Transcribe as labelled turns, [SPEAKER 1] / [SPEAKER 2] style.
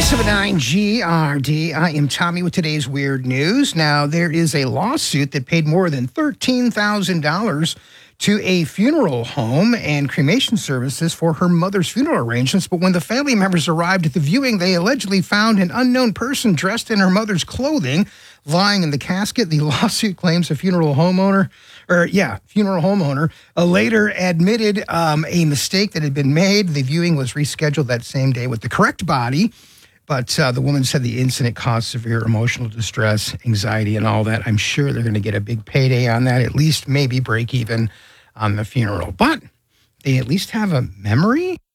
[SPEAKER 1] 1079 GRD. I am Tommy with today's weird news. Now, there is a lawsuit that paid more than $13,000 to a funeral home and cremation services for her mother's funeral arrangements. But when the family members arrived at the viewing, they allegedly found an unknown person dressed in her mother's clothing lying in the casket. The lawsuit claims a funeral homeowner later admitted a mistake that had been made. The viewing was rescheduled that same day with the correct body. But the woman said the incident caused severe emotional distress, anxiety, and all that. I'm sure they're going to get a big payday on that, at least maybe break even on the funeral. But they at least have a memory